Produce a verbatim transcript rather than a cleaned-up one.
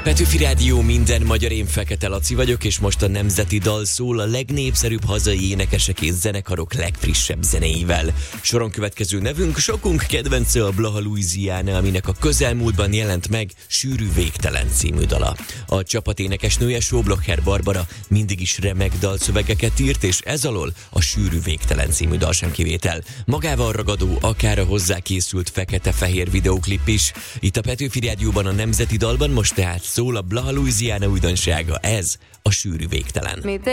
Petőfi Rádió, minden magyar, én Fekete Laci vagyok, és most a nemzeti dal szól a legnépszerűbb hazai énekesek és zenekarok legfrissebb zenéivel. Soron következő nevünk, sokunk kedvence a Blaha Louisiana, aminek a közelmúltban jelent meg Sűrű végtelen című dala. A csapat énekesnője, Showblocker Barbara mindig is remek dalszövegeket írt, és ez alól a Sűrű végtelen című dal sem kivétel. Magával ragadó, akár a hozzá készült fekete-fehér videóklip is. Itt a Petőfi Rádióban a nemzeti dalban most tehát szól a Blaha Louisiana újdonsága, ez a Sűrű végtelen.